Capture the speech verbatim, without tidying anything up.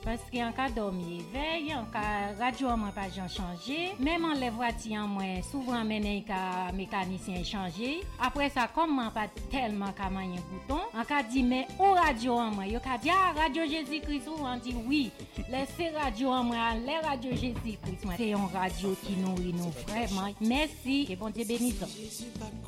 parce qu'en cas dormi veille, en cas radio moi pas changé, même en les voitures moi souvent mené ka mécanicien changer. Après ça comme moi pas tellement ka manier bouton, en cas dit mais au radio moi, yo ka dit ah, radio Jésus-Christ ou on dit oui, laissez radio moi, les radio Jésus-Christ moi. C'est une radio qui nourrit nous vraiment. Merci et bon Dieu bénisse.